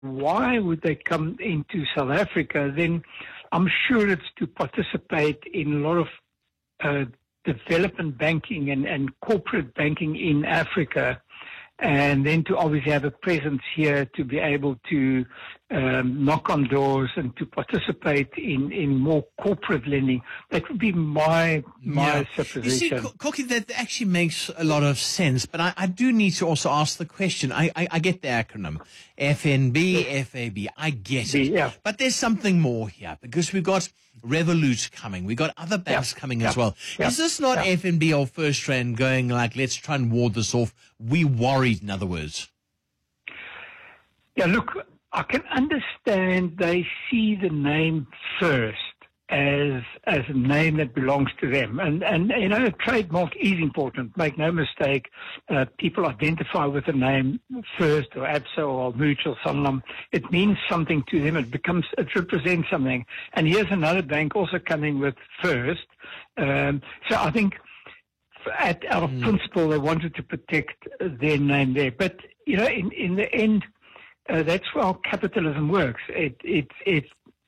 why would they come into South Africa, then I'm sure it's to participate in a lot of development banking and corporate banking in Africa, and then to obviously have a presence here to be able to knock on doors and to participate in more corporate lending. That would be my supposition. You see, Kokkie, that actually makes a lot of sense, but I do need to also ask the question. I get the acronym, FNB, FAB, I get it. Yeah. But there's something more here, because we've got Revolut coming. We've got other banks coming as well. Is this not FNB or FirstRand going like, let's try and ward this off? We worried, in other words. Yeah, look, I can understand they see the name First as a name that belongs to them. And you know, a trademark is important. Make no mistake, people identify with the name First or Absa or Mutual Sanlam. It means something to them. It represents something. And here's another bank also coming with First. So I think out of principle, they wanted to protect their name there. But, you know, in the end, that's how capitalism works. It's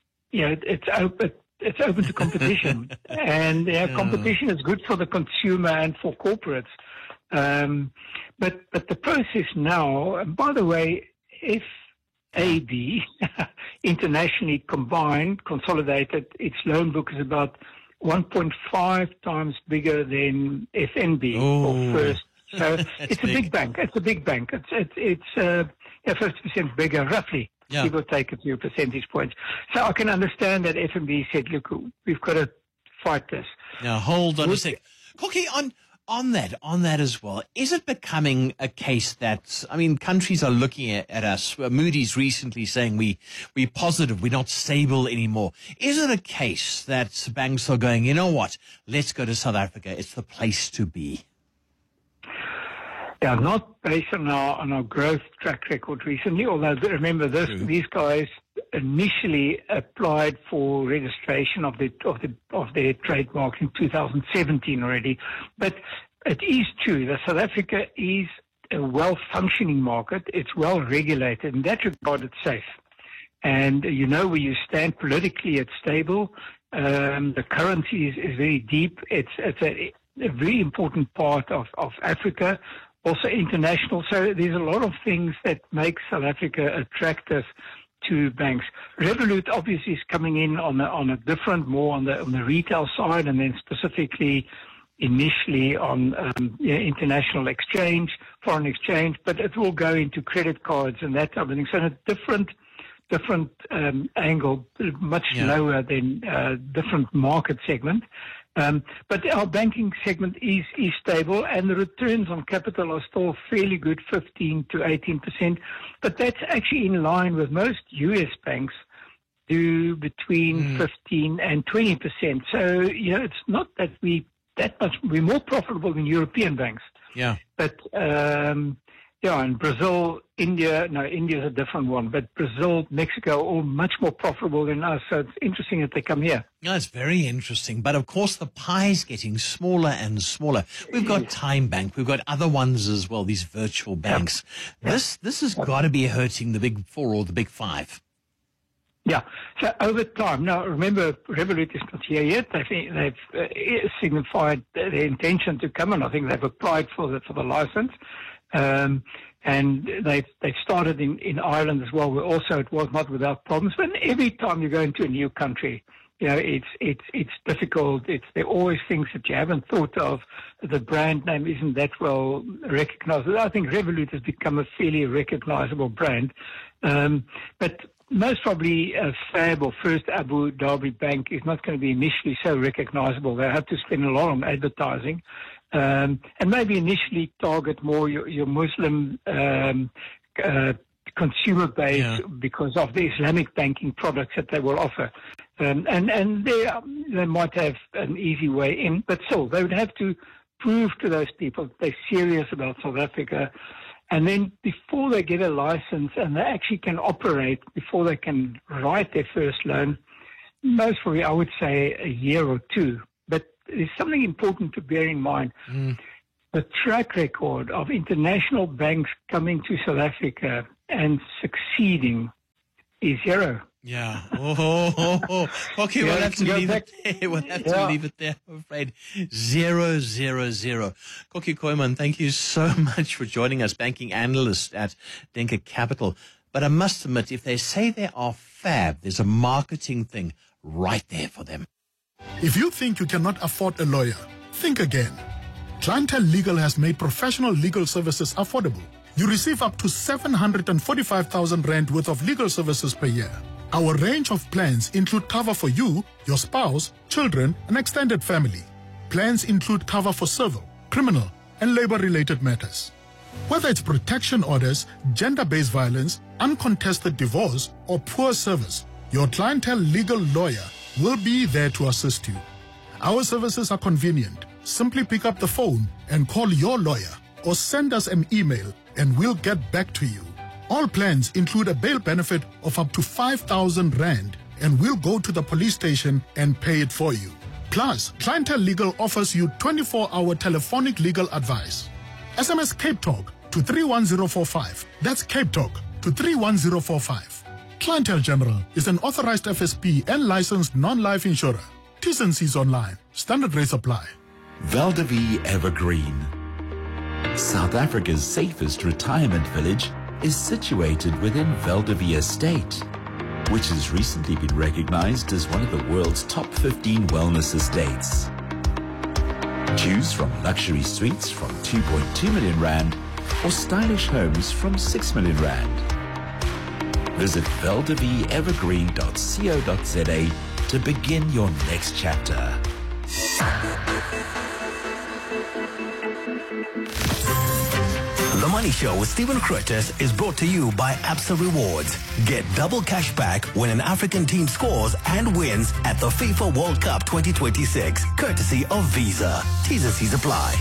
open to competition, and competition is good for the consumer and for corporates. But the process now, and by the way, FAB internationally combined, consolidated, its loan book is about 1.5 times bigger than FNB or First. So it's a big bank. It's a big bank. It's 50% bigger, roughly. Yeah. Give or take a few percentage points. So I can understand that FNB said, look, we've got to fight this. Now, hold on a sec. Kokkie, on that as well, is it becoming a case that, I mean, countries are looking at us, Moody's recently saying we're positive, we're not stable anymore. Is it a case that banks are going, you know what, let's go to South Africa, it's the place to be? Yeah, not based on our growth track record recently, although remember this, these guys initially applied for registration of their trademark in 2017 already. But it is true that South Africa is a well-functioning market. It's well-regulated. In that regard, it's safe. And you know where you stand politically, it's stable. The currency is very deep. It's a very important part of Africa. Also international. So there's a lot of things that make South Africa attractive to banks. Revolut obviously is coming in on a different, more on the retail side, and then specifically initially on international exchange, foreign exchange, but it will go into credit cards and that type of thing. So a different angle, much lower than different market segment. But our banking segment is stable, and the returns on capital are still fairly good, 15 to 18%. But that's actually in line with most U.S. banks do between 15 and 20%. So, you know, it's not that we're more profitable than European banks. Yeah. But, and Brazil, India's a different one, but Brazil, Mexico, all much more profitable than us. So it's interesting that they come here. No, it's very interesting. But of course, the pie is getting smaller and smaller. We've got Time Bank. We've got other ones as well, these virtual banks. Yep. This has got to be hurting the big four or the big five. Yeah. So over time, now remember, Revolut is not here yet. They've signified their intention to come, and I think they've applied for the license. And they've started in Ireland as well, where also it was not without problems. But every time you go into a new country, you know, it's difficult. There are always things that you haven't thought of. The brand name isn't that well recognized. I think Revolut has become a fairly recognizable brand. But most probably FAB or First Abu Dhabi Bank is not going to be initially so recognizable. They have to spend a lot on advertising. And maybe initially target more your Muslim consumer base because of the Islamic banking products that they will offer. And they might have an easy way in, but still, they would have to prove to those people that they're serious about South Africa. And then before they get a license and they actually can operate, before they can write their first loan, most probably I would say a year or two. But there's something important to bear in mind. The track record of international banks coming to South Africa and succeeding is zero. Yeah. Okay, we'll have to leave it there. We'll have to leave it there, I'm afraid. 000. Koki Kooiman, thank you so much for joining us, banking analyst at Denker Capital. But I must admit, if they say they are fab, there's a marketing thing right there for them. If you think you cannot afford a lawyer, think again. Clientele Legal has made professional legal services affordable. You receive up to 745,000 Rand worth of legal services per year. Our range of plans include cover for you, your spouse, children, and extended family. Plans include cover for civil, criminal, and labor-related matters. Whether it's protection orders, gender-based violence, uncontested divorce, or poor service, your Clientele Legal lawyer will be there to assist you. Our services are convenient. Simply pick up the phone and call your lawyer or send us an email and we'll get back to you. All plans include a bail benefit of up to 5,000 Rand and we'll go to the police station and pay it for you. Plus, Clientele Legal offers you 24-hour telephonic legal advice. SMS Cape Talk to 31045. That's Cape Talk to 31045. Clientele General is an authorized FSP and licensed non-life insurer. T's and C's online. Standard rates apply. Veldavie Evergreen. South Africa's safest retirement village is situated within Veldavie Estate, which has recently been recognized as one of the world's top 15 wellness estates. Choose from luxury suites from 2.2 million Rand or stylish homes from 6 million Rand. Visit veldavieevergreen.co.za to begin your next chapter. The Money Show with Stephen Curtis is brought to you by Absa Rewards. Get double cash back when an African team scores and wins at the FIFA World Cup 2026, courtesy of Visa. T's and C's apply.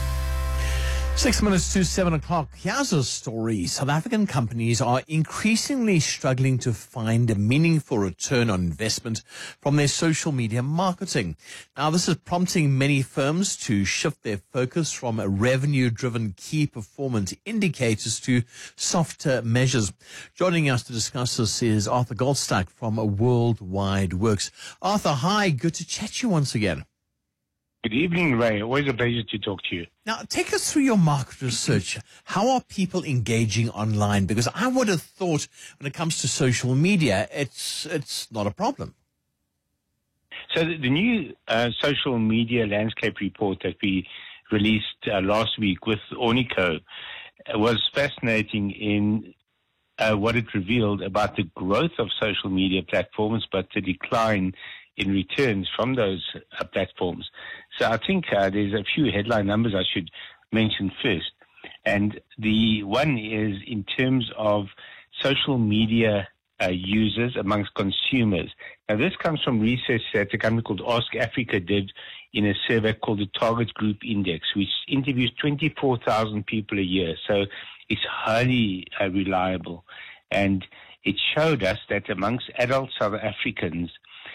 6 minutes to 7 o'clock. Here's a story. South African companies are increasingly struggling to find a meaningful return on investment from their social media marketing. Now, this is prompting many firms to shift their focus from revenue-driven key performance indicators to softer measures. Joining us to discuss this is Arthur Goldstack from Worldwide Works. Arthur, hi. Good to chat to you once again. Good evening, Ray. Always a pleasure to talk to you. Now, take us through your market research. How are people engaging online? Because I would have thought when it comes to social media, it's not a problem. So the new social media landscape report that we released last week with Ornico was fascinating in what it revealed about the growth of social media platforms, but the decline in returns from those platforms. So I think there's a few headline numbers I should mention first. And the one is in terms of social media users amongst consumers. Now, this comes from research that a company called Ask Africa did in a survey called the Target Group Index, which interviews 24,000 people a year. So it's highly reliable. And it showed us that amongst adult South Africans,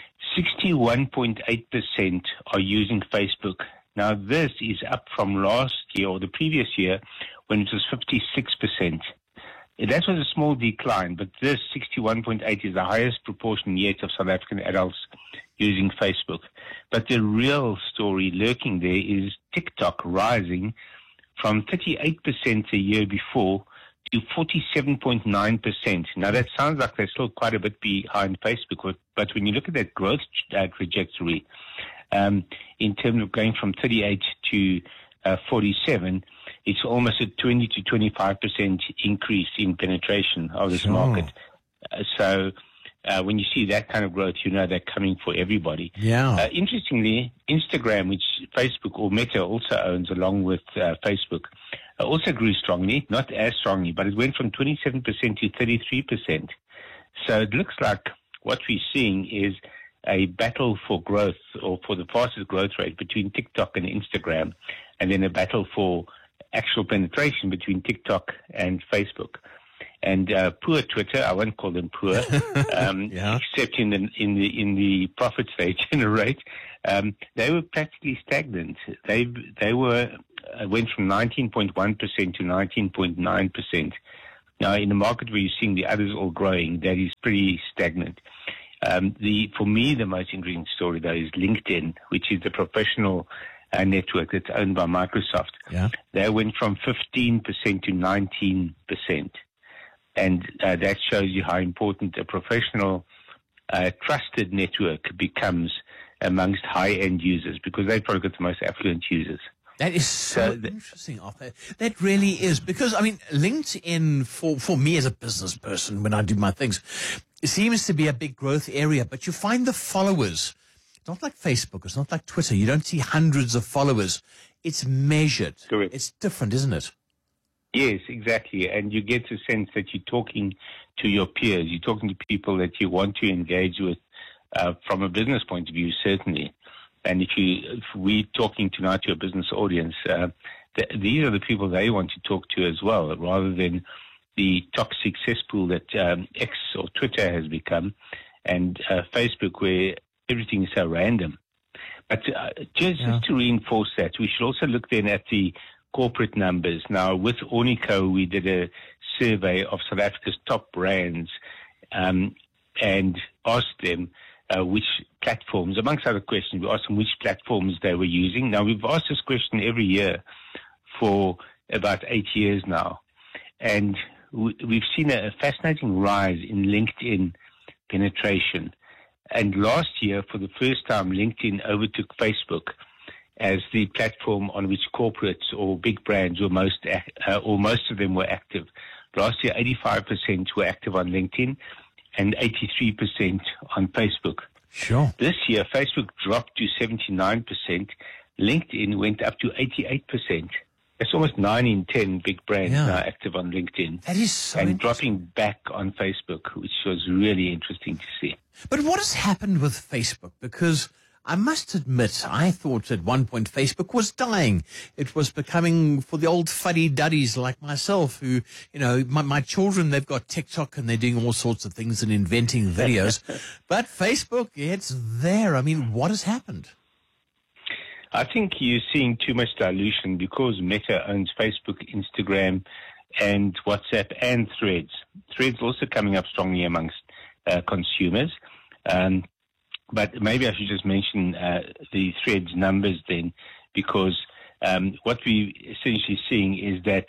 61.8% are using Facebook. Now, this is up from last year or the previous year when it was 56%. That was a small decline, but this 61.8 is the highest proportion yet of South African adults using Facebook. But the real story lurking there is TikTok rising from 38% a year before to 47.9%. Now, that sounds like they're still quite a bit behind Facebook, but when you look at that growth trajectory, in terms of going from 38 to 47, it's almost a 20 to 25% increase in penetration of this market. So when you see that kind of growth, you know they're coming for everybody. Yeah. Interestingly, Instagram, which Facebook or Meta also owns along with Facebook, also grew strongly, not as strongly, but it went from 27% to 33%. So it looks like what we're seeing is a battle for growth or for the fastest growth rate between TikTok and Instagram, and then a battle for actual penetration between TikTok and Facebook. And poor Twitter, I won't call them poor, except in the profits they generate. They were practically stagnant. They were went from 19.1% to 19.9% Now, in a market where you're seeing the others all growing, that is pretty stagnant. For me, the most interesting story, though, is LinkedIn, which is the professional network that's owned by Microsoft. Yeah. They went from 15% to 19%. And that shows you how important a professional, trusted network becomes amongst high-end users, because they've probably got the most affluent users. That is so interesting, Arthur. That really is, because, I mean, LinkedIn, for me as a business person, when I do my things, it seems to be a big growth area, but you find the followers. It's not like Facebook. It's not like Twitter. You don't see hundreds of followers. It's measured. Correct. It's different, isn't it? Yes, exactly. And you get the sense that you're talking to your peers. You're talking to people that you want to engage with from a business point of view, certainly. And if we're talking tonight to a business audience, these are the people they want to talk to as well, rather than the toxic cesspool that X or Twitter has become, and Facebook, where everything is so random. But just to reinforce that, we should also look then at the corporate numbers. Now, with Ornico, we did a survey of South Africa's top brands and asked them which platforms, amongst other questions, we asked them which platforms they were using. Now, we've asked this question every year for about 8 years now. And we've seen a fascinating rise in LinkedIn penetration. And last year, for the first time, LinkedIn overtook Facebook as the platform on which corporates or big brands were most of them were active. Last year, 85% were active on LinkedIn and 83% on Facebook. Sure. This year, Facebook dropped to 79%. LinkedIn went up to 88%. That's almost 9 in 10 big brands now active on LinkedIn. That is so and dropping back on Facebook, which was really interesting to see. But what has happened with Facebook? Because I must admit, I thought at one point Facebook was dying. It was becoming for the old fuddy-duddies like myself who, you know, my children, they've got TikTok and they're doing all sorts of things and inventing videos. But Facebook, it's there. I mean, what has happened? I think you're seeing too much dilution because Meta owns Facebook, Instagram, and WhatsApp and Threads. Threads also coming up strongly amongst consumers. But maybe I should just mention the Threads numbers then, because what we're essentially seeing is that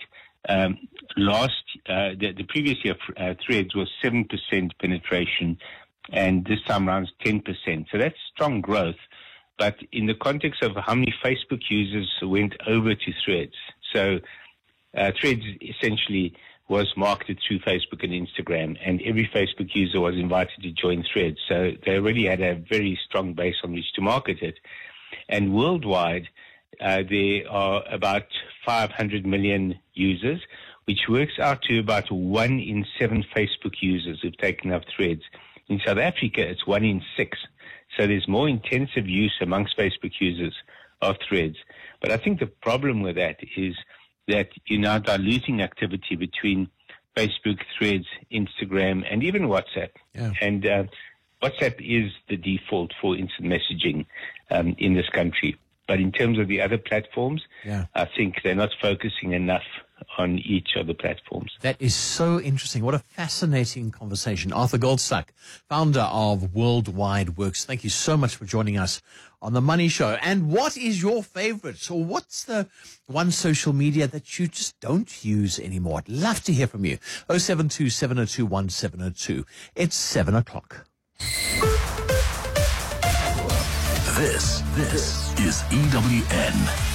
the previous year Threads was 7% penetration, and this time around it's 10%. So that's strong growth. But in the context of how many Facebook users went over to Threads, so Threads essentially was marketed through Facebook and Instagram, and every Facebook user was invited to join Threads. So they already had a very strong base on which to market it. And worldwide, there are about 500 million users, which works out to about 1 in 7 Facebook users who've taken up Threads. In South Africa, it's 1 in 6. So there's more intensive use amongst Facebook users of Threads. But I think the problem with that is that you're now diluting activity between Facebook, Threads, Instagram, and even WhatsApp. Yeah. And WhatsApp is the default for instant messaging in this country. But in terms of the other platforms, I think they're not focusing enough on each of the platforms. That is so interesting. What a fascinating conversation. Arthur Goldstuck, founder of Worldwide Works. Thank you so much for joining us on The Money Show. And what is your favorite? Or what's the one social media that you just don't use anymore? I'd love to hear from you. 072 702 1702. It's 7 o'clock. This is EWN.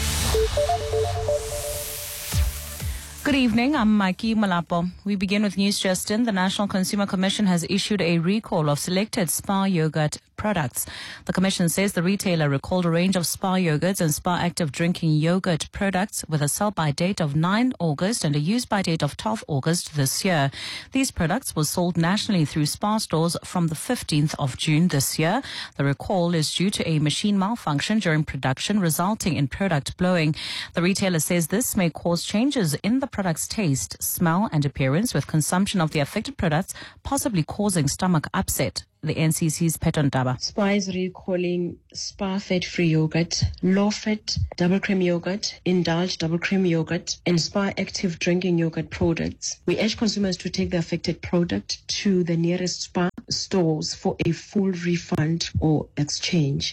Good evening, I'm Mikey Malapo. We begin with News Justin. The National Consumer Commission has issued a recall of selected Spar yogurt products. The Commission says the retailer recalled a range of Spar yogurts and Spar Active drinking yogurt products with a sell-by date of 9 August and a use-by date of 12 August this year. These products were sold nationally through Spar stores from the 15th of June this year. The recall is due to a machine malfunction during production, resulting in product blowing. The retailer says this may cause changes in the product's taste, smell and appearance, with consumption of the affected products possibly causing stomach upset. the NCC's Peton Daba. SPAR is recalling SPAR fat-free yogurt, low-fat double cream yogurt, Indulge double cream yogurt, and SPAR active drinking yogurt products. We urge consumers to take the affected product to the nearest SPAR stores for a full refund or exchange.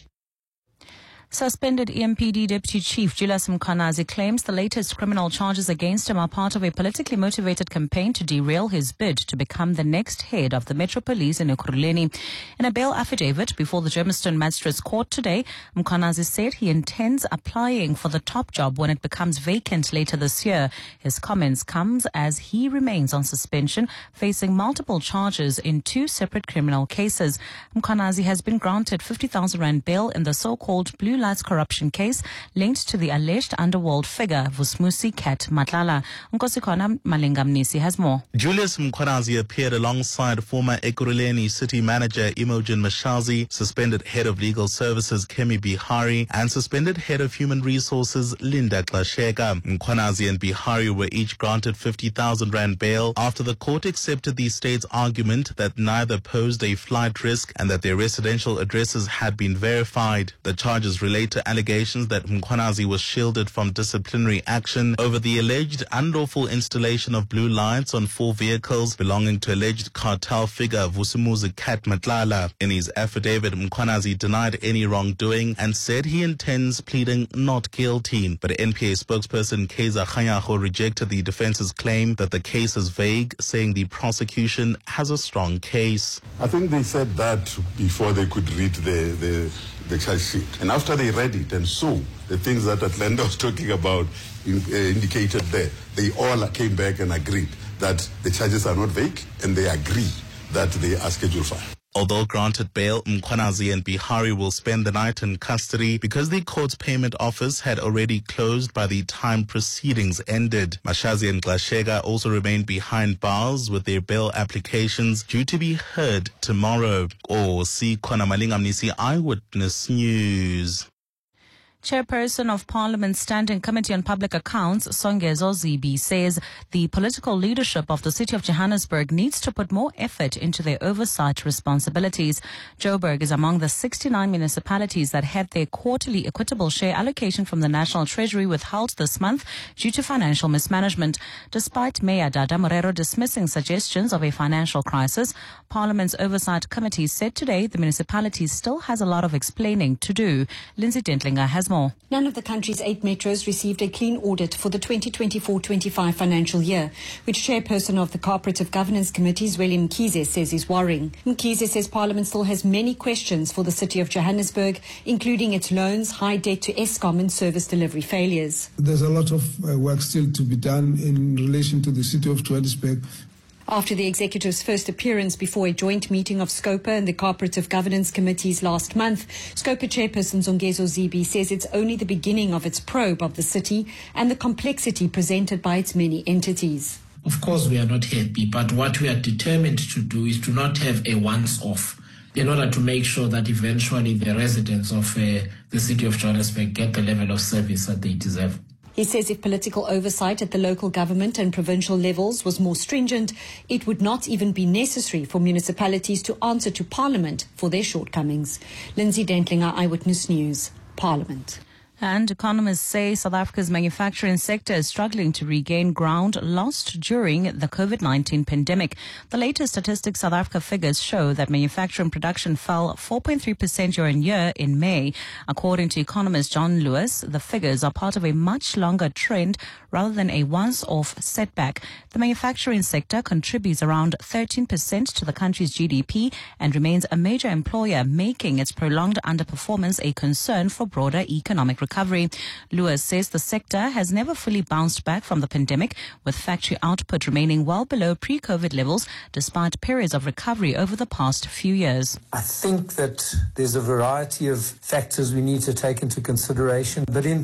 Suspended EMPD Deputy Chief Julius Mkhwanazi claims the latest criminal charges against him are part of a politically motivated campaign to derail his bid to become the next head of the Metro Police in Ekurhuleni. In a bail affidavit before the Germiston Magistrates Court today, Mkhwanazi said he intends applying for the top job when it becomes vacant later this year. His comments comes as he remains on suspension, facing multiple charges in 2 separate criminal cases. Mkhwanazi has been granted 50,000 rand bail in the so-called Blue Lights corruption case linked to the alleged underworld figure Vusmusi Cat Matlala. Nkosikona Malengamnisi has more. Julius Mkhwanazi appeared alongside former Ekurhuleni City Manager Imogen Mashazi, suspended Head of Legal Services Kemi Bihari, and suspended Head of Human Resources Linda Klasheka. Mkhwanazi and Bihari were each granted 50,000 rand bail after the court accepted the state's argument that neither posed a flight risk and that their residential addresses had been verified. The charges relate to allegations that Mkhwanazi was shielded from disciplinary action over the alleged unlawful installation of blue lights on 4 vehicles belonging to alleged cartel figure Vusumuzi Cat Matlala. In his affidavit, Mkhwanazi denied any wrongdoing and said he intends pleading not guilty. But NPA spokesperson Keza Khanyago rejected the defense's claim that the case is vague, saying the prosecution has a strong case. I think they said that before they could read the charge sheet. And after they read it and saw the things that Atlanta was talking about indicated there, they all came back and agreed that the charges are not vague and they agree that they are Schedule 5. Although granted bail, Mkhwanazi and Bihari will spend the night in custody because the court's payment office had already closed by the time proceedings ended. Mashazi and Klasheka also remain behind bars with their bail applications due to be heard tomorrow. Sikona Malengamnisi, Eyewitness News. Chairperson of Parliament's Standing Committee on Public Accounts, Songezo Zibi, says the political leadership of the city of Johannesburg needs to put more effort into their oversight responsibilities. Joburg is among the 69 municipalities that had their quarterly equitable share allocation from the National Treasury withheld this month due to financial mismanagement. Despite Mayor Dada Morero dismissing suggestions of a financial crisis, Parliament's Oversight Committee said today the municipality still has a lot of explaining to do. Lindsay Dentlinger has more. None of the country's 8 metros received a clean audit for the 2024-25 financial year, which Chairperson of the Cooperative Governance Committee, Zweli Mkhize, says is worrying. Mkhize says Parliament still has many questions for the city of Johannesburg, including its loans, high debt to Eskom and service delivery failures. There's a lot of work still to be done in relation to the city of Johannesburg. After the executive's first appearance before a joint meeting of SCOPA and the Cooperative Governance Committees last month, SCOPA Chairperson Zongezo Zibi says it's only the beginning of its probe of the city and the complexity presented by its many entities. Of course, we are not happy, but what we are determined to do is to not have a once-off in order to make sure that eventually the residents of the city of Johannesburg get the level of service that they deserve. He says if political oversight at the local government and provincial levels was more stringent, it would not even be necessary for municipalities to answer to Parliament for their shortcomings. Lindsay Dentlinger, Eyewitness News, Parliament. And economists say South Africa's manufacturing sector is struggling to regain ground lost during the COVID-19 pandemic. The latest Statistics South Africa figures show that manufacturing production fell 4.3% year-on-year in May. According to economist John Lewis, the figures are part of a much longer trend rather than a once-off setback. The manufacturing sector contributes around 13% to the country's GDP and remains a major employer, making its prolonged underperformance a concern for broader economic recovery. Lewis says the sector has never fully bounced back from the pandemic, with factory output remaining well below pre-COVID levels despite periods of recovery over the past few years. I think that there's a variety of factors we need to take into consideration, but in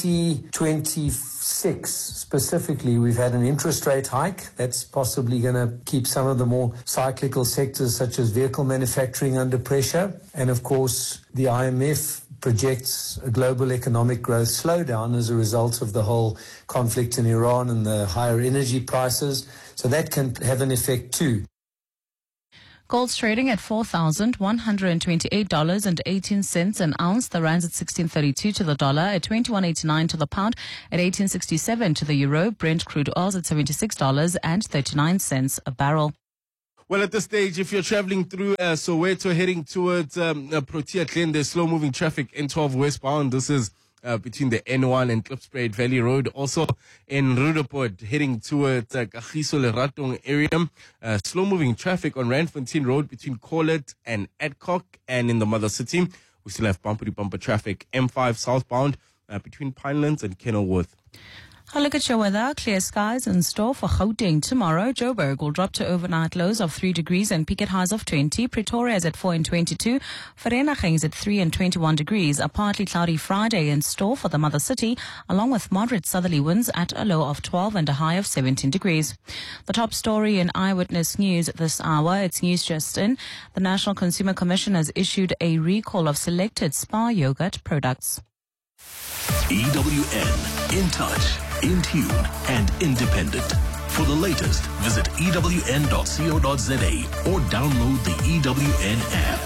2026 specifically, we've had an interest rate hike that's possibly going to keep some of the more cyclical sectors such as vehicle manufacturing under pressure, and of course the IMF projects a global economic growth slowdown as a result of the whole conflict in Iran and the higher energy prices. So that can have an effect too. Gold's trading at $4,128.18 an ounce. The rand's at 16.32 to the dollar, at 21.89 to the pound, at 18.67 to the euro. Brent crude oil's at $76.39 a barrel. Well, at this stage, if you're traveling through Soweto heading towards Protea Glen, there's slow-moving traffic N12 westbound. This is between the N1 and Klipspruit Valley Road. Also in Rudaport heading towards Kagiso Leratong area. Slow-moving traffic on Randfontein Road between Corlett and Adcock. And in the Mother City, we still have bumper-to-bumper traffic M5 southbound between Pinelands and Kenilworth. A look at your weather. Clear skies in store for Gauteng tomorrow. Joburg will drop to overnight lows of 3 degrees and peak at highs of 20. Pretoria is at 4 and 22. Vereeniging is at 3 and 21 degrees. A partly cloudy Friday in store for the Mother City, along with moderate southerly winds at a low of 12 and a high of 17 degrees. The top story in Eyewitness News this hour. It's news just in. The National Consumer Commission has issued a recall of selected Spar yogurt products. EWN, in touch, in tune and independent. For the latest, visit ewn.co.za or download the EWN app.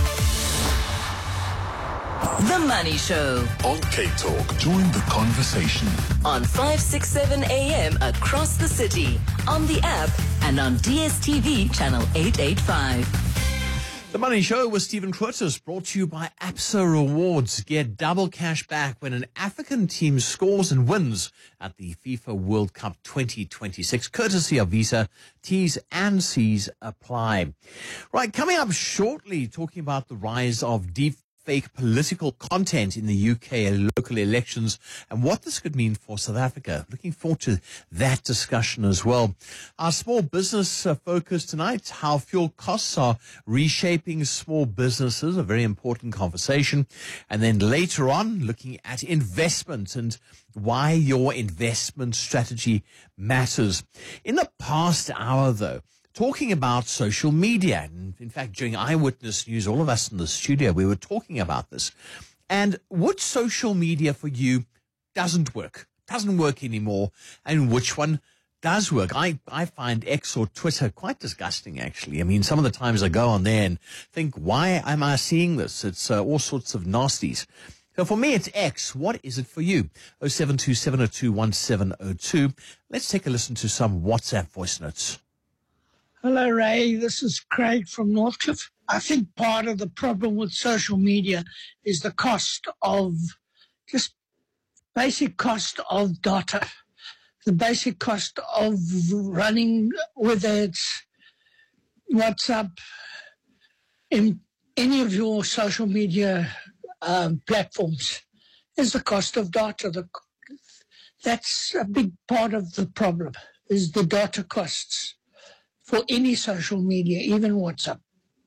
The Money Show on K-Talk. Join the conversation on 567 AM across the city, on the app and on DSTV channel 885. The Money Show with Stephen Curtis, brought to you by ABSA Rewards. Get double cash back when an African team scores and wins at the FIFA World Cup 2026, courtesy of Visa. T's and C's apply. Right, coming up shortly, talking about the rise of deep fake political content in the UK local elections and what this could mean for South Africa. Looking forward to that discussion as well. Our small business focus tonight, how fuel costs are reshaping small businesses, a very important conversation. And then later on, looking at investment and why your investment strategy matters. In the past hour, though, talking about social media. And in fact, during Eyewitness News, all of us in the studio, we were talking about this. And which social media for you doesn't work anymore, and which one does work? I find X or Twitter quite disgusting, actually. I mean, some of the times I go on there and think, why am I seeing this? It's all sorts of nasties. So for me, it's X. What is it for you? 0727021702. Let's take a listen to some WhatsApp voice notes. Hello, Ray. This is Craig from Northcliffe. I think part of the problem with social media is the cost of just basic cost of data, the basic cost of running, whether it's WhatsApp, in any of your social media platforms, is the cost of data. That's a big part of the problem, is the data costs for any social media, even WhatsApp.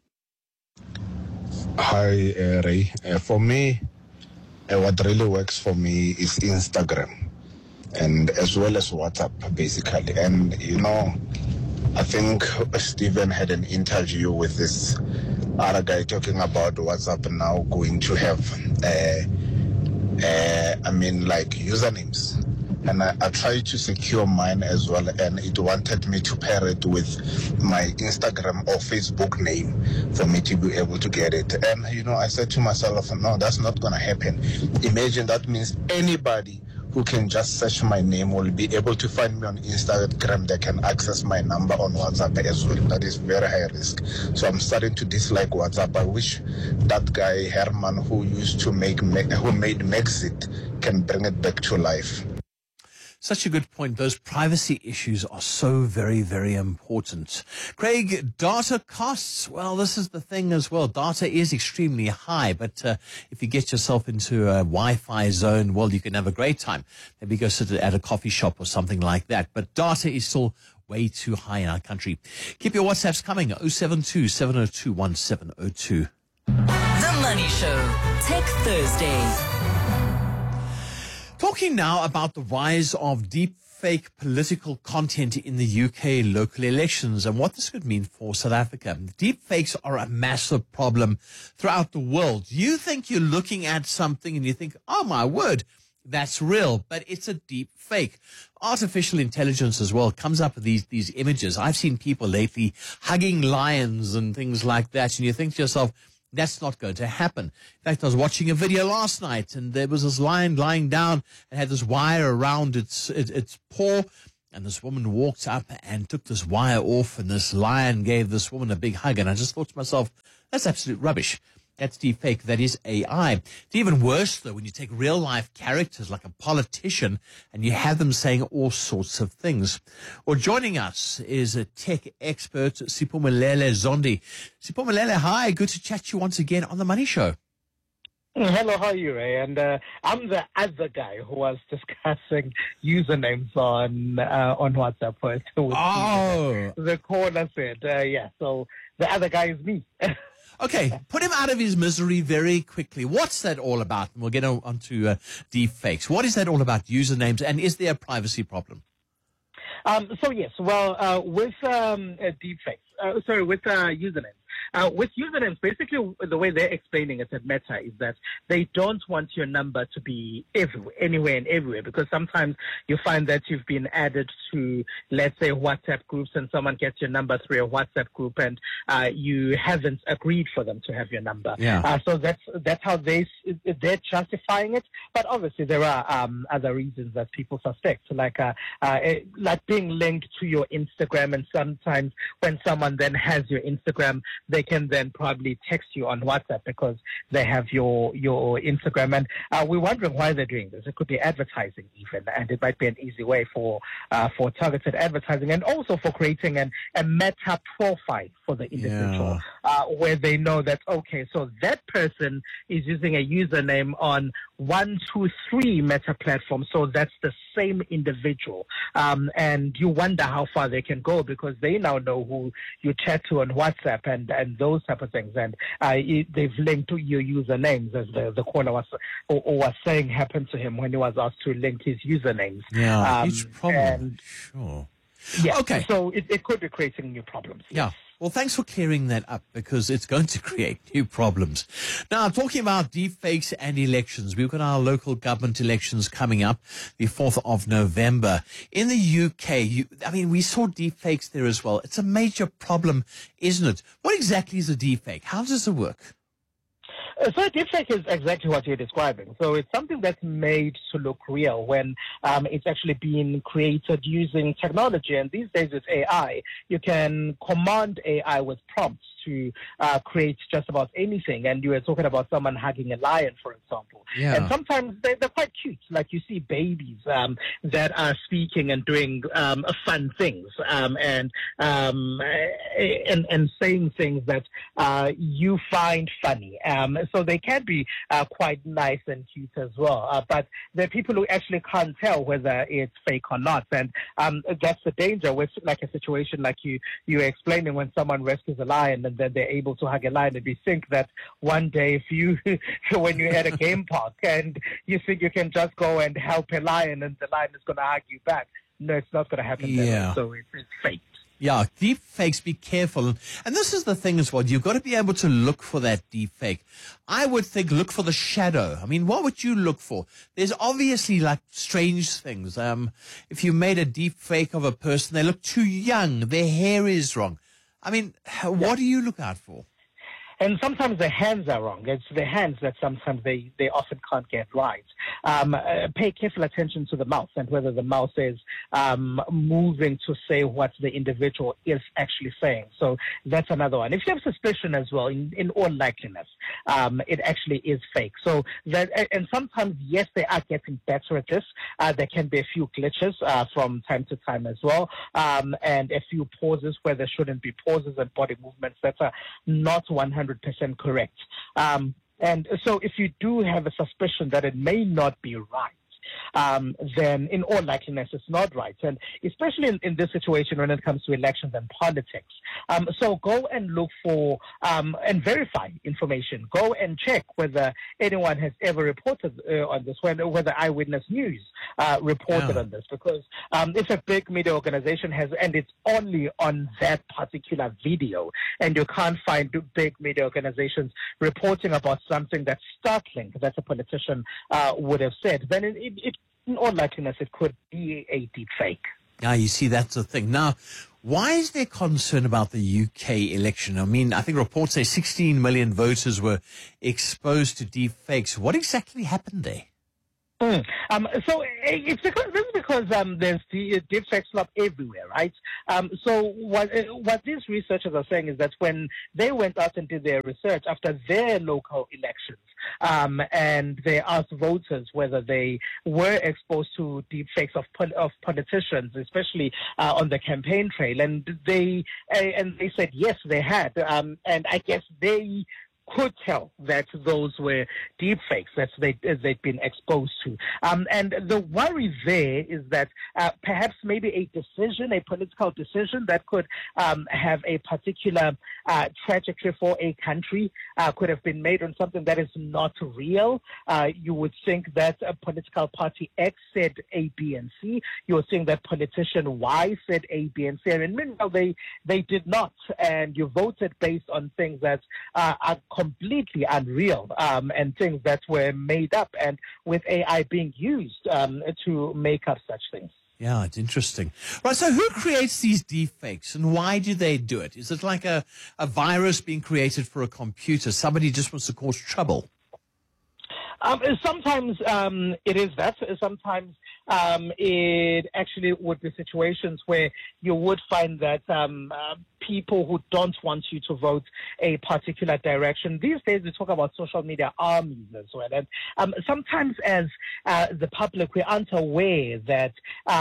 Hi, Ray. For me, what really works for me is Instagram, and as well as WhatsApp, basically. And, you know, I think Stephen had an interview with this other guy talking about WhatsApp now going to have, usernames. And I tried to secure mine as well, and it wanted me to pair it with my Instagram or Facebook name for me to be able to get it. And, you know, I said to myself, no, that's not going to happen. Imagine that means anybody who can just search my name will be able to find me on Instagram. They can access my number on WhatsApp as well. That is very high risk. So I'm starting to dislike WhatsApp. I wish that guy, Herman, who used to made Maxit, can bring it back to life. Such a good point. Those privacy issues are so very, very important. Craig, data costs. Well, this is the thing as well. Data is extremely high, but if you get yourself into a Wi-Fi zone, well, you can have a great time. Maybe go sit at a coffee shop or something like that. But data is still way too high in our country. Keep your WhatsApps coming. 072-702-1702. The Money Show, Tech Thursday. Talking now about the rise of deep fake political content in the UK local elections and what this could mean for South Africa. Deep fakes are a massive problem throughout the world. You think you're looking at something and you think, oh my word, that's real, but it's a deep fake. Artificial intelligence as well comes up with these images. I've seen people lately hugging lions and things like that, and you think to yourself, that's not going to happen. In fact, I was watching a video last night, and there was this lion lying down and had this wire around its paw, and this woman walked up and took this wire off, and this lion gave this woman a big hug, and I just thought to myself, that's absolute rubbish. That's deepfake. That is AI. It's even worse, though, when you take real-life characters like a politician and you have them saying all sorts of things. Well, joining us is a tech expert, Siphumelele Zondi. Siphumelele, hi. Good to chat to you once again on The Money Show. Hello, how are you, Ray? And I'm the other guy who was discussing usernames on WhatsApp. With the caller said, so the other guy is me. Okay, put him out of his misery very quickly. What's that all about? And we'll get on to deep fakes. What is that all about, usernames, and is there a privacy problem? With deep fakes, with usernames. With usernames, basically the way they're explaining it at Meta is that they don't want your number to be anywhere and everywhere, because sometimes you find that you've been added to, let's say, WhatsApp groups, and someone gets your number through a WhatsApp group, and you haven't agreed for them to have your number. Yeah. So that's how they're justifying it. But obviously there are other reasons that people suspect, like being linked to your Instagram, and sometimes when someone then has your Instagram, they can then probably text you on WhatsApp because they have your Instagram. And we're wondering why they're doing this. It could be advertising even, and it might be an easy way for targeted advertising, and also for creating a meta profile for the individual, where they know that, okay, so that person is using a username on 1, 2, 3 Meta platforms, so that's the same individual. And you wonder how far they can go, because they now know who you chat to on WhatsApp and those type of things. And they've linked to your usernames, as the caller was saying happened to him when he was asked to link his usernames. Yeah, huge problem. Sure. Yeah. Okay. So it could be creating new problems. Yeah. Well, thanks for clearing that up, because it's going to create new problems. Now, talking about deepfakes and elections, we've got our local government elections coming up the 4th of November. In the UK, we saw deepfakes there as well. It's a major problem, isn't it? What exactly is a deepfake? How does it work? So a deepfake is exactly what you're describing. So it's something that's made to look real when it's actually being created using technology. And these days with AI, you can command AI with prompts to create just about anything. And you were talking about someone hugging a lion, for example. Yeah. And sometimes they're quite cute. Like you see babies that are speaking and doing fun things and saying things that you find funny. So they can be quite nice and cute as well. But there are people who actually can't tell whether it's fake or not. And that's the danger with like a situation like you were explaining, when someone rescues a lion and then they're able to hug a lion, and we think that one day if you, when you're at a game park and you think you can just go and help a lion and the lion is going to hug you back. No, it's not going to happen. Yeah. So it's fake. Yeah, deep fakes, be careful. And this is the thing as well. You've got to be able to look for that deep fake. I would think look for the shadow. I mean, what would you look for? There's obviously like strange things. If you made a deep fake of a person, they look too young, their hair is wrong. I mean, what do you look out for? And sometimes the hands are wrong. It's the hands that sometimes they often can't get right. Pay careful attention to the mouth and whether the mouth is moving to say what the individual is actually saying. So that's another one. If you have suspicion as well, in all likeliness, it actually is fake. So that, and sometimes, yes, they are getting better at this. There can be a few glitches from time to time as well, and a few pauses where there shouldn't be pauses, and body movements that are not 100% correct. And so if you do have a suspicion that it may not be right, then in all likeliness it's not right. And especially in this situation when it comes to elections and politics. So go and look for and verify information. Go and check whether anyone has ever reported on this, whether Eyewitness News reported on this, because if a big media organization has, and it's only on that particular video, and you can't find big media organizations reporting about something that's startling that a politician would have said, then it in all likeliness it could be a deep fake. Yeah, you see, that's the thing. Now, why is there concern about the UK election? I mean, I think reports say 16 million voters were exposed to deep fakes. What exactly happened there? So it's because there's deep fakes not everywhere, right? So what these researchers are saying is that when they went out and did their research after their local elections, and they asked voters whether they were exposed to deep fakes of politicians, especially on the campaign trail, and they said yes, they had, and I guess they could tell that those were deep fakes that they'd been exposed to. And the worry there is that perhaps maybe a political decision that could have a particular trajectory for a country could have been made on something that is not real. You would think that a political party X said A, B, and C. You would think that politician Y said A, B, and C. And meanwhile, they did not. And you voted based on things that are completely unreal, and things that were made up, and with AI being used to make up such things. Yeah, it's interesting. Right, so who creates these deepfakes and why do they do it? Is it like a virus being created for a computer? Somebody just wants to cause trouble? Sometimes it is that. Sometimes it actually would be situations where you would find that people who don't want you to vote a particular direction. These days we talk about social media armies as well. And sometimes as the public, we aren't aware that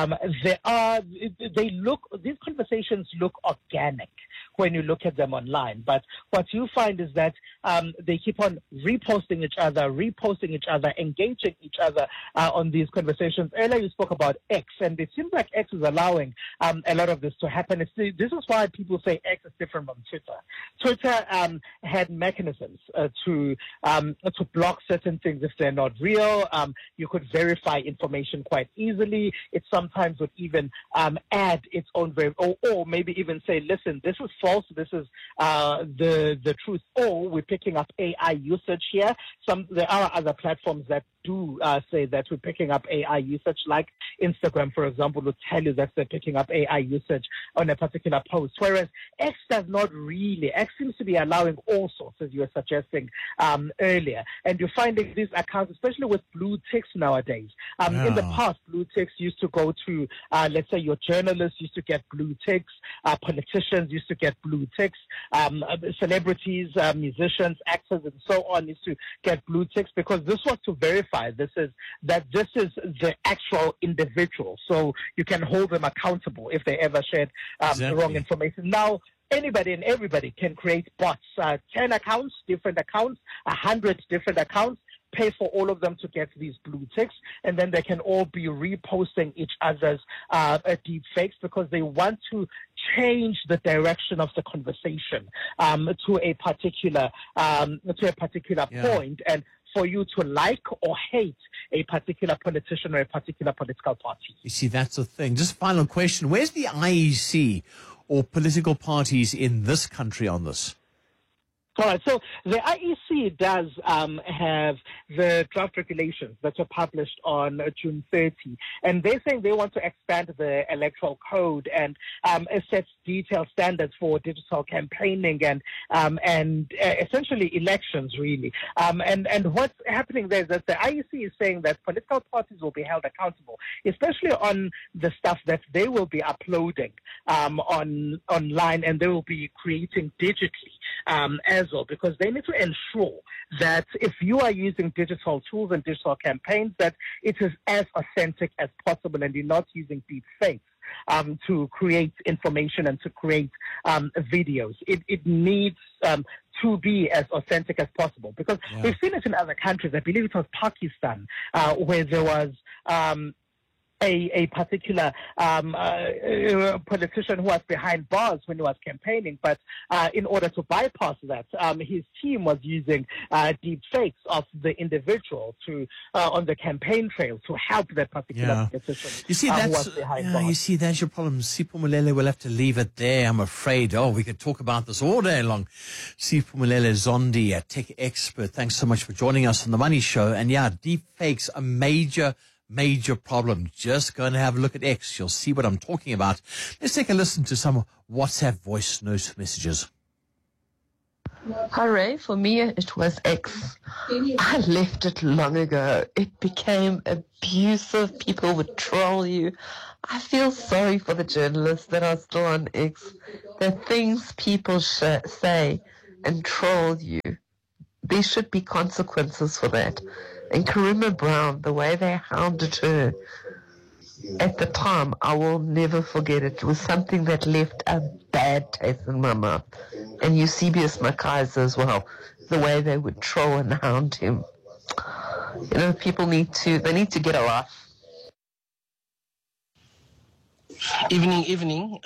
these conversations look organic when you look at them online. But what you find is that they keep on reposting each other, engaging each other on these conversations. Earlier you spoke about X, and it seems like X is allowing a lot of this to happen. This is why people say X is different from Twitter. Twitter had mechanisms to block certain things if they're not real. You could verify information quite easily. It sometimes would even add its own or maybe even say, listen, this is false, this is the truth, or we're picking up AI usage here. There are other platforms that do say that we're picking up AI usage, like Instagram, for example, will tell you that they're picking up AI usage on a particular post, whereas X does not really. X seems to be allowing all sorts, as you were suggesting earlier. And you're finding these accounts, especially with blue ticks nowadays. In the past, blue ticks used to go to, let's say, your journalists used to get blue ticks, politicians used to get blue ticks, celebrities, musicians, actors, and so on used to get blue ticks, because this was to verify this is the actual individual, so you can hold them accountable if they ever shared wrong information. Now, anybody and everybody can create bots, 10 accounts, different accounts, 100 different accounts, pay for all of them to get these blue ticks, and then they can all be reposting each other's deep fakes because they want to change the direction of the conversation to a particular point, and for you to like or hate a particular politician or a particular political party. You see, that's the thing. Just final question. Where's the IEC or political parties in this country on this? All right, so the IEC does have the draft regulations that were published on June 30, and they're saying they want to expand the electoral code and set detailed standards for digital campaigning and essentially elections, really. And what's happening there is that the IEC is saying that political parties will be held accountable, especially on the stuff that they will be uploading online, and they will be creating digitally as well, because they need to ensure that if you are using digital tools and digital campaigns, that it is as authentic as possible and you're not using deep fakes to create information and to create videos. It needs to be as authentic as possible, because we've seen it in other countries. I believe it was Pakistan, where there was a particular politician who was behind bars when he was campaigning, but in order to bypass that, his team was using deep fakes of the individual to on the campaign trail to help that particular politician. You see, who was behind bars. You see, that's your problem. Siphumelele will have to leave it there, I'm afraid. Oh, we could talk about this all day long. Siphumelele Zondi, a tech expert, thanks so much for joining us on The Money Show. And yeah, deep fakes, a major problem. Just go and have a look at X. You'll see what I'm talking about. Let's take a listen to some WhatsApp voice note messages. Hi, Ray. For me, it was X. I left it long ago. It became abusive. People would troll you. I feel sorry for the journalists that are still on X. The things people say and troll you. There should be consequences for that. And Karima Brown, the way they hounded her at the time, I will never forget it. It was something that left a bad taste in my mouth. And Eusebius Makaiser as well, the way they would troll and hound him. You know, people need to get a life. Evening.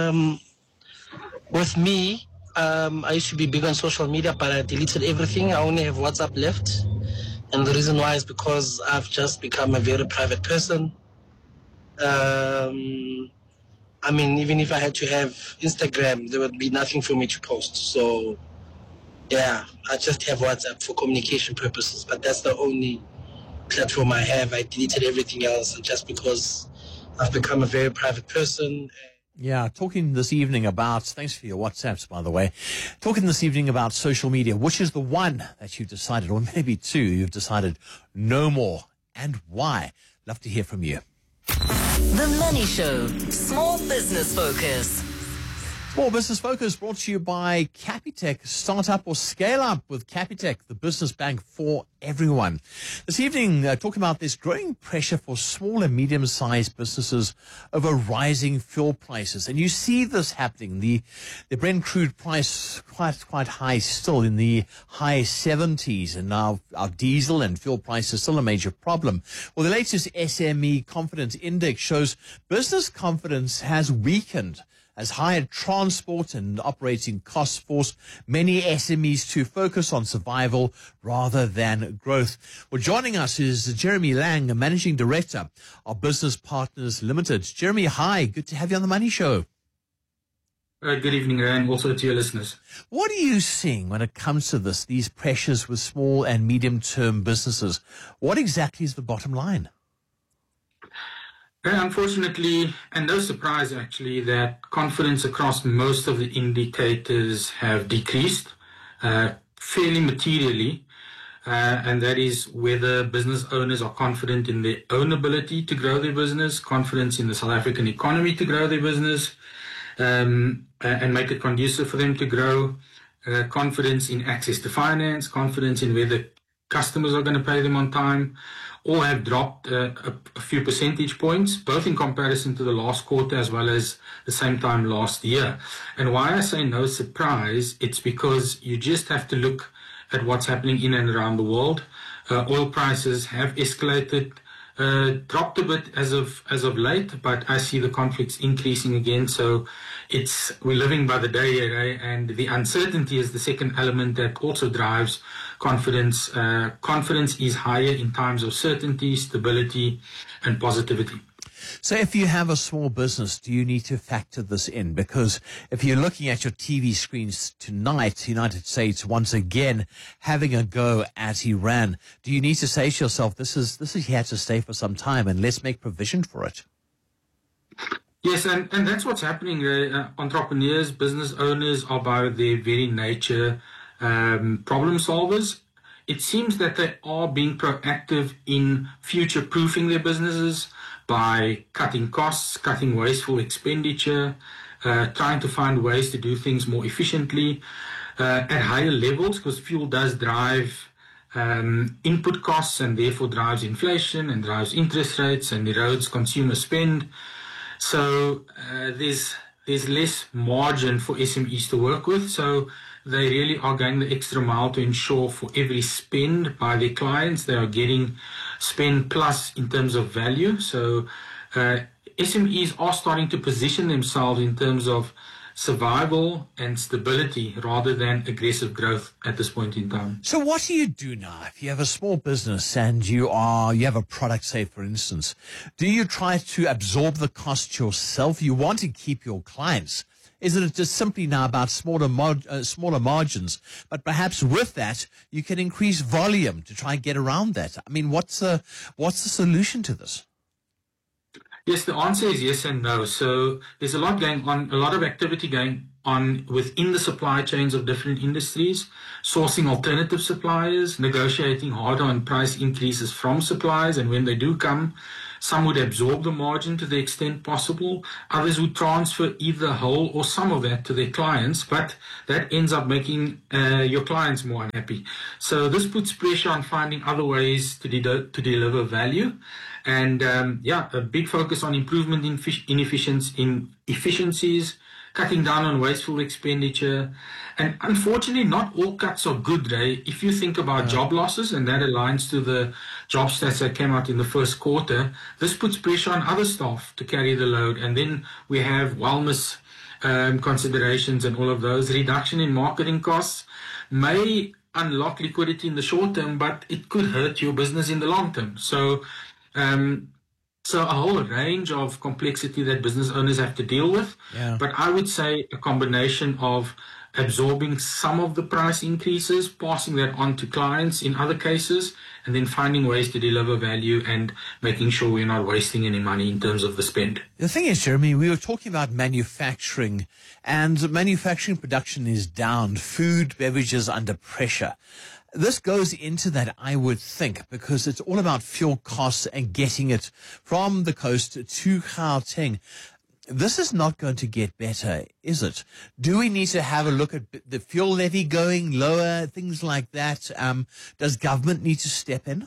With me, I used to be big on social media, but I deleted everything. I only have WhatsApp left. And the reason why is because I've just become a very private person. I mean, even if I had to have Instagram, there would be nothing for me to post. So, yeah, I just have WhatsApp for communication purposes. But that's the only platform I have. I deleted everything else just because I've become a very private person. Yeah, talking this evening about, thanks for your WhatsApps, by the way, talking this evening about social media, which is the one that you've decided, or maybe two, you've decided no more, and why? Love to hear from you. The Money Show, Small Business Focus. Small Business Focus brought to you by Capitec. Start up or scale up with Capitec, the business bank for everyone. This evening, talking about this growing pressure for small and medium-sized businesses over rising fuel prices. And you see this happening. The Brent crude price quite high still, in the high 70s. And now our diesel and fuel price is still a major problem. Well, the latest SME Confidence Index shows business confidence has weakened as higher transport and operating costs force many SMEs to focus on survival rather than growth. Well, joining us is Jeremy Lang, Managing Director of Business Partners Limited. Jeremy, hi. Good to have you on The Money Show. Good evening, Ray, and also to your listeners. What are you seeing when it comes to these pressures with small and medium-term businesses? What exactly is the bottom line? Unfortunately, and no surprise actually, that confidence across most of the indicators have decreased fairly materially, and that is whether business owners are confident in their own ability to grow their business, confidence in the South African economy to grow their business, and make it conducive for them to grow, confidence in access to finance, confidence in whether customers are going to pay them on time, all have dropped a few percentage points, both in comparison to the last quarter as well as the same time last year. And why I say no surprise, it's because you just have to look at what's happening in and around the world. Oil prices have escalated, dropped a bit as of late, but I see the conflicts increasing again. So we're living by the day here, and the uncertainty is the second element that also drives confidence. Confidence is higher in times of certainty, stability, and positivity. So if you have a small business, do you need to factor this in? Because if you're looking at your TV screens tonight, United States once again having a go at Iran, do you need to say to yourself, this is here to stay for some time, and let's make provision for it? Yes, and that's what's happening. Entrepreneurs, business owners are by their very nature problem solvers. It seems that they are being proactive in future-proofing their businesses by cutting costs, cutting wasteful expenditure, trying to find ways to do things more efficiently at higher levels, because fuel does drive input costs and therefore drives inflation and drives interest rates and erodes consumer spend. So there's less margin for SMEs to work with. So they really are going the extra mile to ensure for every spend by their clients, they are getting spend plus in terms of value. So SMEs are starting to position themselves in terms of survival and stability rather than aggressive growth at this point in time. So what do you do now if you have a small business and you have a product, say, for instance? Do you try to absorb the cost yourself? You want to keep your clients. Is it just simply now about smaller margins? But perhaps with that, you can increase volume to try and get around that. I mean, what's the solution to this? Yes, the answer is yes and no. So there's a lot going on, a lot of activity going on within the supply chains of different industries, sourcing alternative suppliers, negotiating harder on price increases from suppliers, and when they do come, some would absorb the margin to the extent possible. Others would transfer either whole or some of that to their clients, but that ends up making your clients more unhappy. So this puts pressure on finding other ways to deliver value. And a big focus on improvement in efficiencies, cutting down on wasteful expenditure. And unfortunately, not all cuts are good, Ray. If you think about job losses, and that aligns to the job stats that came out in the first quarter, this puts pressure on other staff to carry the load. And then we have wellness considerations and all of those. Reduction in marketing costs may unlock liquidity in the short term, but it could hurt your business in the long term. So a whole range of complexity that business owners have to deal with. Yeah. But I would say a combination of absorbing some of the price increases, passing that on to clients in other cases, and then finding ways to deliver value and making sure we're not wasting any money in terms of the spend. The thing is, Jeremy, we were talking about manufacturing, and manufacturing production is down, food, beverages under pressure. This goes into that, I would think, because it's all about fuel costs and getting it from the coast to Gauteng. This is not going to get better, is it? Do we need to have a look at the fuel levy going lower, things like that? Does government need to step in?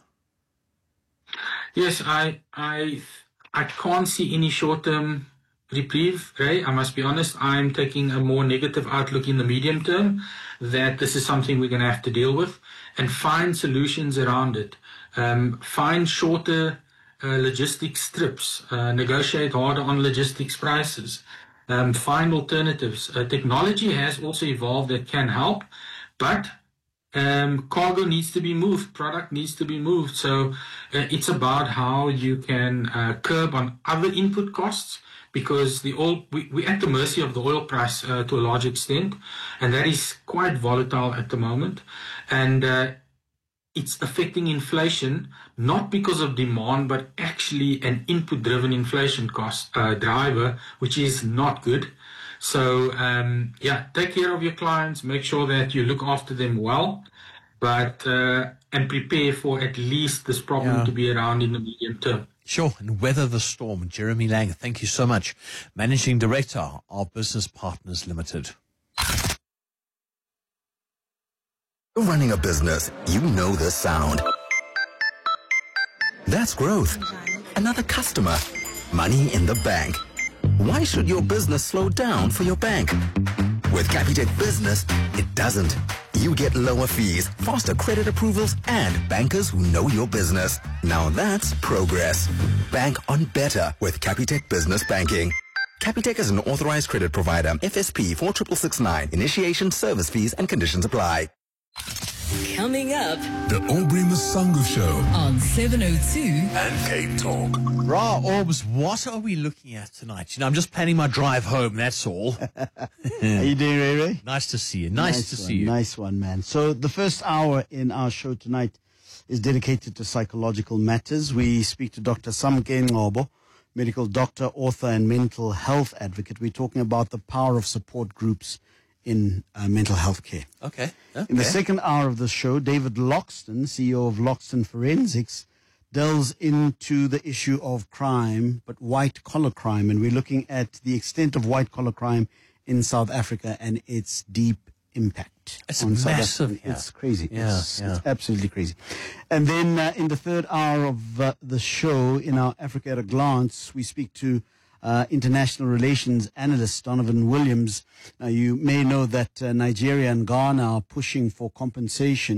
Yes, I can't see any short-term reprieve, Ray. I must be honest. I'm taking a more negative outlook in the medium term, that this is something we're going to have to deal with and find solutions around it. Find shorter logistics strips, negotiate harder on logistics prices, find alternatives. Technology has also evolved that can help, but cargo needs to be moved, product needs to be moved. So it's about how you can curb on other input costs, because we're at the mercy of the oil price to a large extent, and that is quite volatile at the moment. And it's affecting inflation, not because of demand, but actually an input-driven inflation cost driver, which is not good. So, take care of your clients, make sure that you look after them well, but and prepare for at least this problem to be around in the medium term. Sure, and weather the storm. Jeremy Lang, thank you so much. Managing Director of Business Partners Limited. Running a business, you know this sound. That's growth. Another customer. Money in the bank. Why should your business slow down for your bank? With Capitec Business, it doesn't. You get lower fees, faster credit approvals, and bankers who know your business. Now that's progress. Bank on better with Capitec Business Banking. Capitec is an authorized credit provider. FSP 46669. Initiation, service fees, and conditions apply. Coming up, The Aubrey Masango Show on 702 and Cape Talk. Ra Orbs, what are we looking at tonight? I'm just planning my drive home, that's all. How you doing, Ray Ray? Nice to see you. Nice to see you. Nice one, man. So the first hour in our show tonight is dedicated to psychological matters. We speak to Dr. Samke Ngobo, medical doctor, author, and mental health advocate. We're talking about the power of support groups in mental health care. Okay. In the second hour of the show, David Loxton, CEO of Loxton Forensics, delves into the issue of crime, but white-collar crime. And we're looking at the extent of white-collar crime in South Africa and its deep impact. It's on South massive. Africa. It's crazy. Yeah, It's absolutely crazy. And then in the third hour of the show, in our Africa at a Glance, we speak to international relations analyst Donovan Williams. Now, you may know that Nigeria and Ghana are pushing for compensation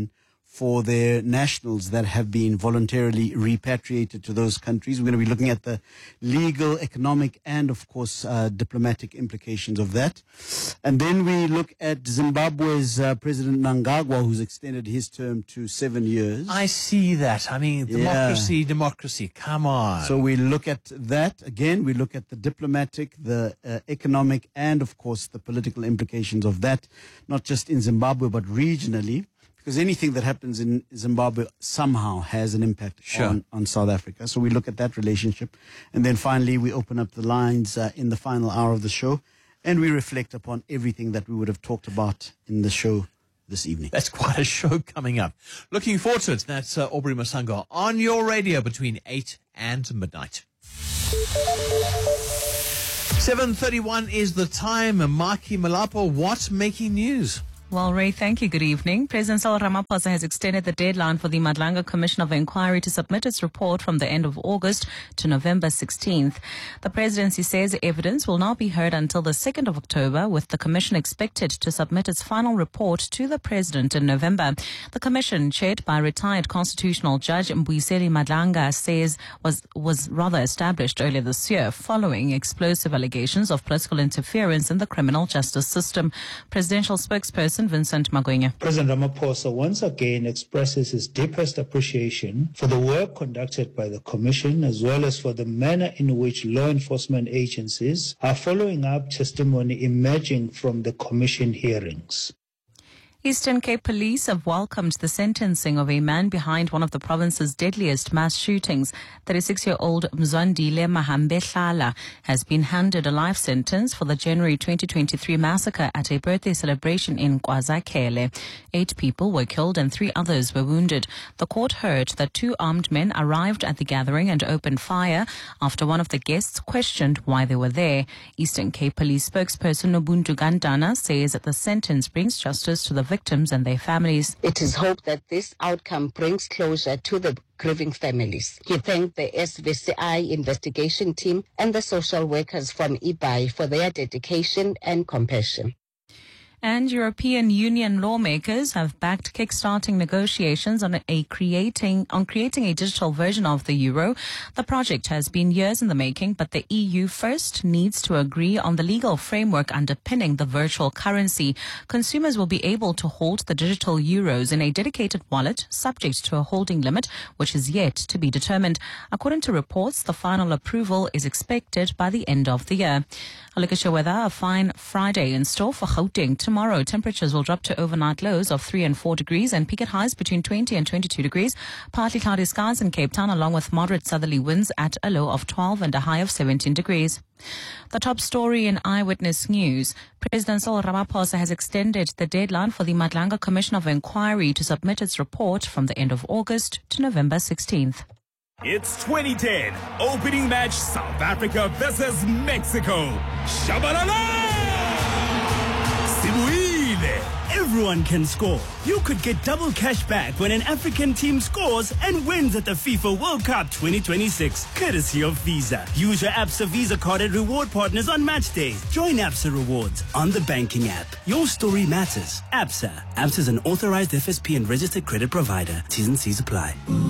for their nationals that have been voluntarily repatriated to those countries. We're going to be looking at the legal, economic, and of course diplomatic implications of that. And then we look at Zimbabwe's President Mnangagwa, who's extended his term to 7 years. I see that. I mean, democracy, come on. So we look at that again. We look at the diplomatic, the economic, and of course the political implications of that, not just in Zimbabwe, but regionally. Because anything that happens in Zimbabwe somehow has an impact on South Africa. So we look at that relationship. And then finally, we open up the lines in the final hour of the show. And we reflect upon everything that we would have talked about in the show this evening. That's quite a show coming up. Looking forward to it. That's Aubrey Masango on your radio between 8 and midnight. 7:31 is the time. Maki Malapo, what's making news? Well, Ray, thank you. Good evening. President Cyril Ramaphosa has extended the deadline for the Madlanga Commission of Inquiry to submit its report from the end of August to November 16th. The presidency says evidence will not be heard until the 2nd of October, with the commission expected to submit its final report to the president in November. The commission, chaired by retired constitutional judge Mbuyiseni Madlanga, says was rather established earlier this year following explosive allegations of political interference in the criminal justice system. Presidential spokesperson Vincent Magwenya. President Ramaphosa once again expresses his deepest appreciation for the work conducted by the Commission, as well as for the manner in which law enforcement agencies are following up testimony emerging from the Commission hearings. Eastern Cape Police have welcomed the sentencing of a man behind one of the province's deadliest mass shootings. 36-year-old Mzwandile Mahambehlala has been handed a life sentence for the January 2023 massacre at a birthday celebration in KwaZakhele. 8 people were killed and 3 others were wounded. The court heard that 2 armed men arrived at the gathering and opened fire after one of the guests questioned why they were there. Eastern Cape Police spokesperson Nobuntu Gandana says that the sentence brings justice to the victims and their families. It is hoped that this outcome brings closure to the grieving families. He thanked the SVCI investigation team and the social workers from IBAI for their dedication and compassion. And European Union lawmakers have backed kickstarting negotiations on creating a digital version of the euro. The project has been years in the making, but the EU first needs to agree on the legal framework underpinning the virtual currency. Consumers will be able to hold the digital euros in a dedicated wallet, subject to a holding limit, which is yet to be determined. According to reports, the final approval is expected by the end of the year. A look at your weather. A fine Friday in store for Gauteng. Tomorrow, temperatures will drop to overnight lows of 3 and 4 degrees and peak at highs between 20 and 22 degrees. Partly cloudy skies in Cape Town, along with moderate southerly winds at a low of 12 and a high of 17 degrees. The top story in Eyewitness News. President Cyril Ramaphosa has extended the deadline for the Madlanga Commission of Inquiry to submit its report from the end of August to November 16th. It's 2010, opening match South Africa versus Mexico. Shabalala! Sibuile! Everyone can score. You could get double cash back when an African team scores and wins at the FIFA World Cup 2026, courtesy of Visa. Use your ABSA Visa card at reward partners on match days. Join ABSA Rewards on the banking app. Your story matters. ABSA. ABSA is an authorized FSP and registered credit provider. T's and C's apply.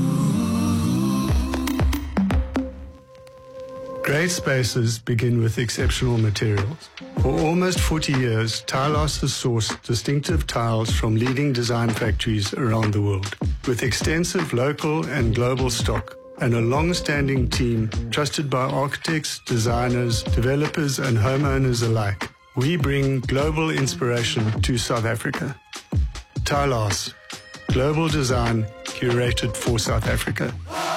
Great spaces begin with exceptional materials. For almost 40 years, Tilehouse has sourced distinctive tiles from leading design factories around the world. With extensive local and global stock and a long-standing team trusted by architects, designers, developers and homeowners alike, we bring global inspiration to South Africa. Tilehouse, global design curated for South Africa.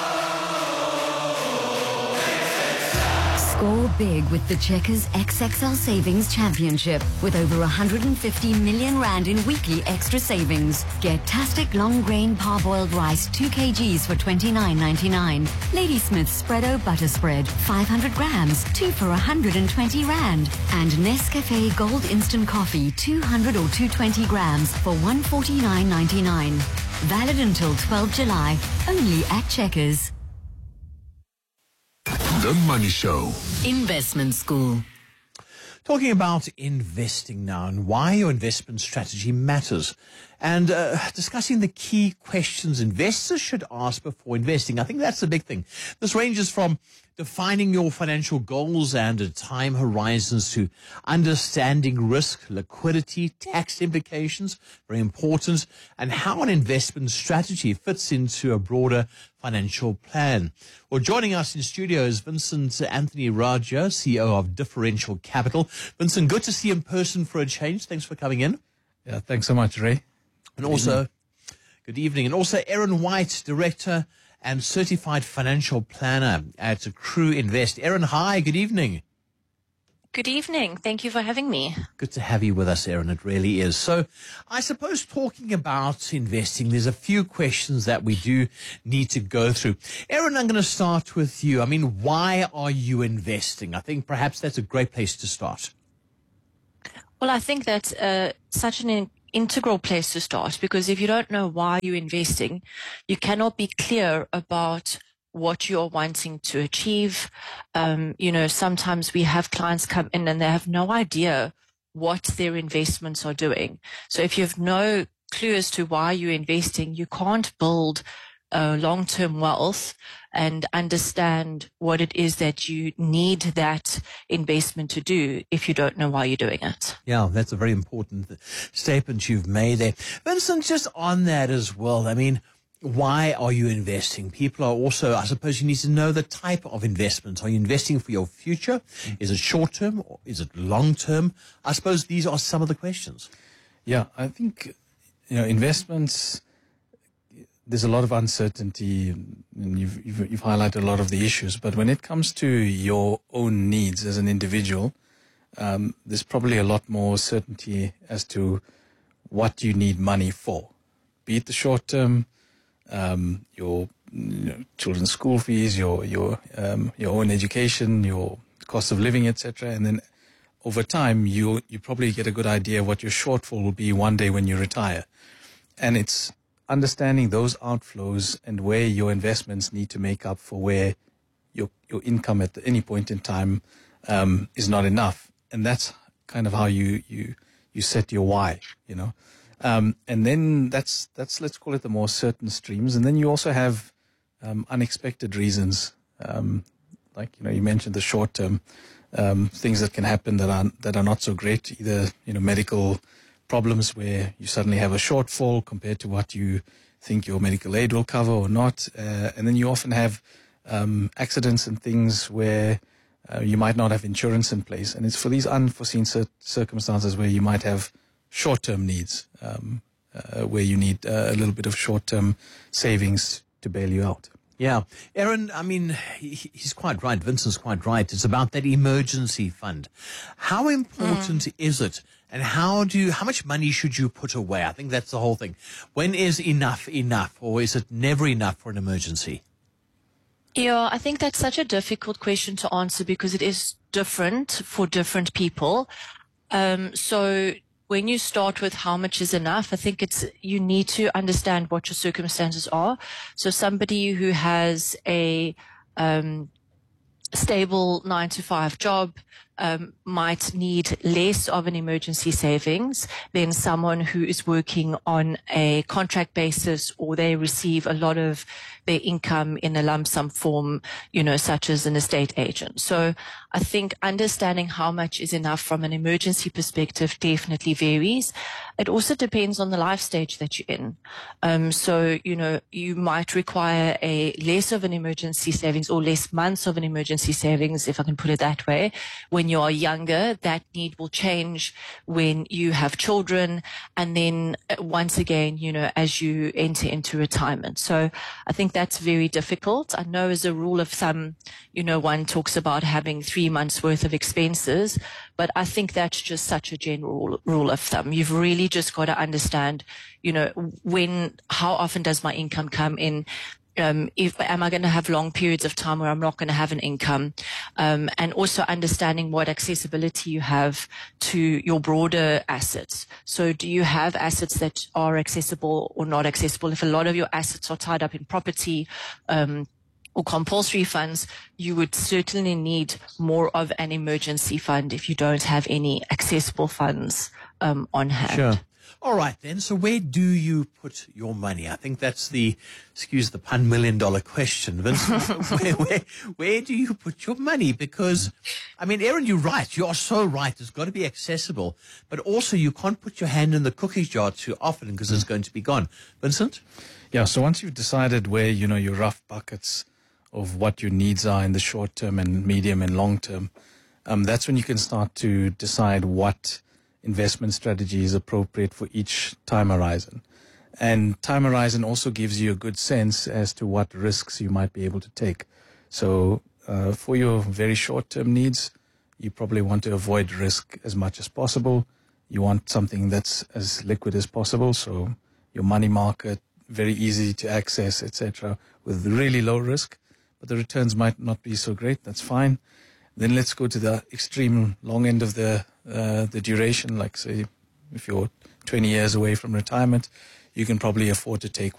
Score big with the Checkers XXL Savings Championship with over 150 million rand in weekly extra savings. Get Tastic long grain parboiled rice 2 kgs for $29.99. Ladysmith's Spreado butter spread 500 grams 2 for 120 rand. And Nescafe Gold instant coffee 200 or 220 grams for $149.99. Valid until 12 July. Only at Checkers. The Money Show. Investment School. Talking about investing now and why your investment strategy matters, and discussing the key questions investors should ask before investing. I think that's the big thing. This ranges from defining your financial goals and time horizons to understanding risk, liquidity, tax implications, very important, and how an investment strategy fits into a broader financial plan. Well, joining us in studio is Vincent Anthony Raja, CEO of Differential Capital. Vincent, good to see you in person for a change. Thanks for coming in. Yeah, thanks so much, Ray. And also, good evening. And also Aaron White, Director and Certified Financial Planner at Crew Invest. Aaron, hi, good evening. Good evening. Thank you for having me. Good to have you with us, Aaron. It really is. So I suppose talking about investing, there's a few questions that we do need to go through. Aaron, I'm going to start with you. I mean, why are you investing? I think perhaps that's a great place to start. Well, I think that's such an integral place to start, because if you don't know why you're investing, you cannot be clear about what you're wanting to achieve. Sometimes we have clients come in and they have no idea what their investments are doing. So if you have no clue as to why you're investing, you can't build long-term wealth and understand what it is that you need that investment to do if you don't know why you're doing it. Yeah, that's a very important statement you've made there. Vincent, just on that as well, I mean, why are you investing? People are also, I suppose you need to know the type of investment. Are you investing for your future? Is it short-term or is it long-term? I suppose these are some of the questions. Yeah, I think, investments, there's a lot of uncertainty, and you've highlighted a lot of the issues. But when it comes to your own needs as an individual, there's probably a lot more certainty as to what you need money for, be it the short term, your children's school fees, your own education, your cost of living, etc. And then over time, you probably get a good idea what your shortfall will be one day when you retire, and it's understanding those outflows and where your investments need to make up for where your income at any point in time is not enough. And that's kind of how you set your why, and then that's let's call it the more certain streams. And then you also have unexpected reasons, like you mentioned the short term things that can happen that are not so great, either medical problems where you suddenly have a shortfall compared to what you think your medical aid will cover or not. And then you often have accidents and things where you might not have insurance in place. And it's for these unforeseen circumstances where you might have short-term needs, where you need a little bit of short-term savings to bail you out. Yeah. Aaron, I mean, he's quite right. Vincent's quite right. It's about that emergency fund. How important is it? And how much money should you put away? I think that's the whole thing. When is enough, or is it never enough for an emergency? Yeah, I think that's such a difficult question to answer because it is different for different people. So when you start with how much is enough, I think you need to understand what your circumstances are. So somebody who has a stable 9-to-5 job might need less of an emergency savings than someone who is working on a contract basis, or they receive a lot of their income in a lump sum form, such as an estate agent. So I think understanding how much is enough from an emergency perspective definitely varies. It also depends on the life stage that you're in. So, you might require less of an emergency savings or less months of an emergency savings, if I can put it that way. When you are younger, that need will change when you have children, and then once again, as you enter into retirement. So I think that's very difficult. I know as a rule of thumb, one talks about having 3 months worth of expenses, but I think that's just such a general rule of thumb. You've really just got to understand, how often does my income come in? Am I going to have long periods of time where I'm not going to have an income? And also understanding what accessibility you have to your broader assets. So do you have assets that are accessible or not accessible? If a lot of your assets are tied up in property, or compulsory funds, you would certainly need more of an emergency fund if you don't have any accessible funds on hand. Sure. All right, then. So where do you put your money? I think that's the, excuse the pun, $1 million question, Vincent. where do you put your money? Because, I mean, Aaron, you're right. You are so right. It's got to be accessible. But also, you can't put your hand in the cookie jar too often because it's going to be gone. Vincent? Yeah, so once you've decided where, your rough buckets of what your needs are in the short term and medium and long term, that's when you can start to decide what investment strategy is appropriate for each time horizon. And time horizon also gives you a good sense as to what risks you might be able to take. So for your very short-term needs, you probably want to avoid risk as much as possible. You want something that's as liquid as possible, so your money market, very easy to access, etc., with really low risk, but the returns might not be so great. That's fine. Then let's go to the extreme long end of the duration, like say if you're 20 years away from retirement, you can probably afford to take